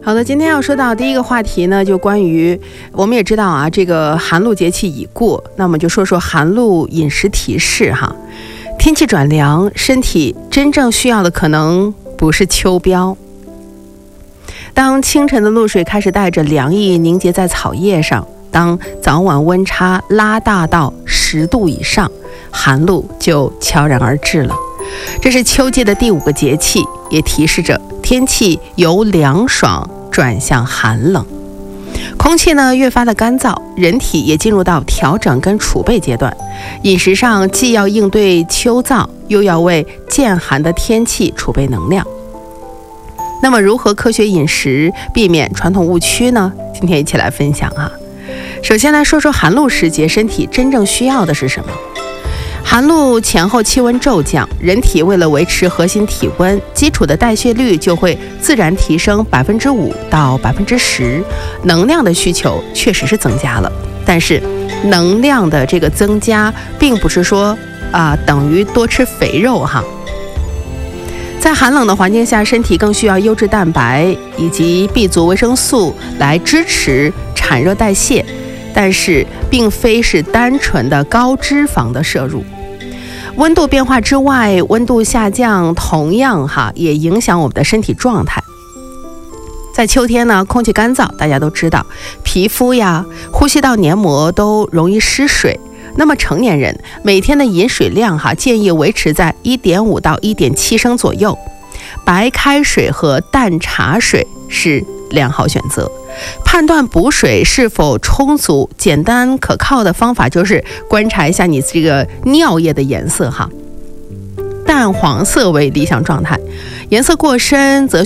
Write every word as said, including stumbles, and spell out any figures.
好的，今天要说到第一个话题呢，就关于我们也知道啊，这个寒露节气已过，那我们就说说寒露饮食提示哈。天气转凉，身体真正需要的可能不是秋膘。当清晨的露水开始带着凉意凝结在草叶上，当早晚温差拉大到十度以上，寒露就悄然而至了。这是秋季的第五个节气，也提示着天气由凉爽转向寒冷，空气呢越发的干燥，人体也进入到调整跟储备阶段。饮食上既要应对秋燥，又要为渐寒的天气储备能量。那么如何科学饮食，避免传统误区呢？今天一起来分享啊。首先来说说寒露时节身体真正需要的是什么。寒露前后气温骤降，人体为了维持核心体温，基础的代谢率就会自然提升百分之五到百分之十，能量的需求确实是增加了。但是能量的这个增加，并不是说啊、呃、等于多吃肥肉哈。在寒冷的环境下，身体更需要优质蛋白以及 B 族维生素来支持产热代谢，但是并非是单纯的高脂肪的摄入。温度变化之外，温度下降同样哈也影响我们的身体状态。在秋天呢，空气干燥，大家都知道，皮肤呀、呼吸道黏膜都容易失水。那么成年人每天的饮水量哈，建议维持在 一点五到一点七升左右。白开水和淡茶水是良好选择。判断补水是否充足，简单可靠的方法就是观察一下你这个尿液的颜色哈。淡黄色为理想状态，颜色过深则